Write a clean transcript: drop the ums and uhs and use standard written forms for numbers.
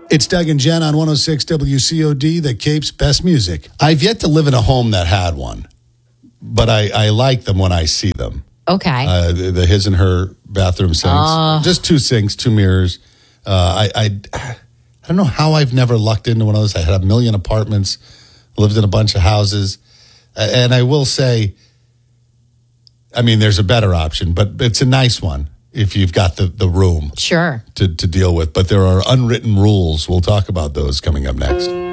It's Doug and Jen on 106 WCOD, the Cape's best music. I've yet to live in a home that had one, but I like them when I see them. Okay. The his and her bathroom sinks. Just 2 sinks, 2 mirrors. I don't know how I've never lucked into one of those. I had a million apartments, lived in a bunch of houses. And I will say, I mean, there's a better option, but it's a nice one if you've got the room Sure. to deal with. But there are unwritten rules. We'll talk about those coming up next.